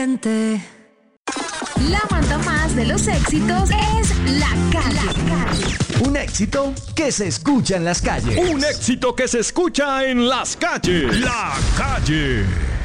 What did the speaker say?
caliente. La banda más de los éxitos es La Calle. Un éxito que se escucha en las calles. Un éxito que se escucha en las calles. La Calle.